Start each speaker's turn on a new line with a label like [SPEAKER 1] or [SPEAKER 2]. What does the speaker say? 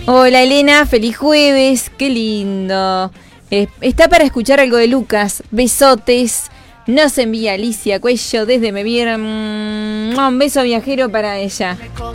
[SPEAKER 1] Hola Elena, feliz jueves, qué lindo. Está para escuchar algo de Lucas, besotes. Nos envía Alicia Cuello desde Me Vieron. Un beso viajero para ella.